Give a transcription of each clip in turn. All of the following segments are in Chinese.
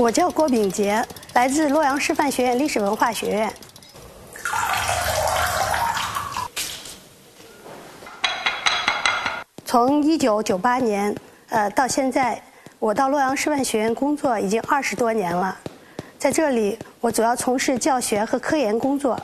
我叫郭炳杰，来自洛阳师范学院历史文化学院。从1998年到现在，我到洛阳师范学院工作已经20多年了。在这里，我主要从事教学和科研工作。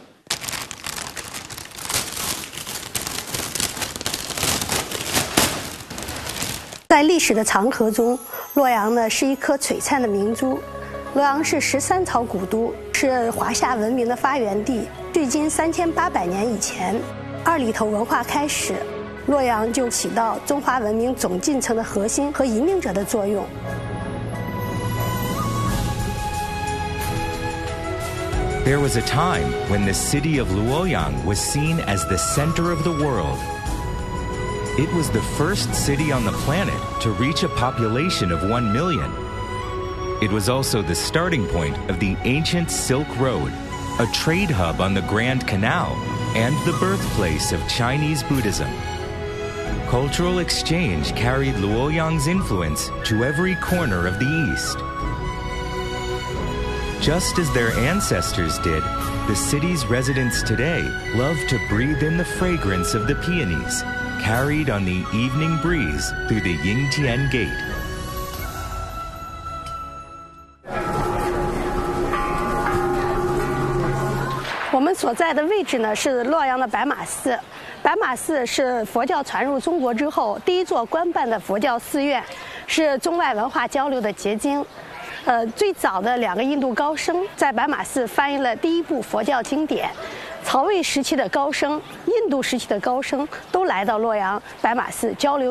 在历史的长河中，洛阳呢是一颗璀璨的明珠。洛阳是13朝古都，是华夏文明的发源地。距今3800年以前，2里头文化开始，洛阳就起到中华文明总进程的核心和引领者的作用。 There was a time when the city of Luoyang was seen as the center of the world. It was the first city on the planet to reach a population of 1 million. It was also the starting point of the ancient Silk Road, a trade hub on the Grand Canal, and the birthplace of Chinese Buddhism. Cultural exchange carried Luoyang's influence to every corner of the East. Just as their ancestors did, the city's residents today love to breathe in the fragrance of the peonies, carried on the evening breeze through the Yingtian Gate. 我们所在的位置呢是洛阳的白马寺。白马寺是佛教传入中国之后第一座官办的佛教寺院，是中外文化交流的结晶。最早的2个印度高僧在白马寺翻译了第一部佛教经典。曹魏时期的高僧、印度时期的高僧都来到洛阳白马寺交流。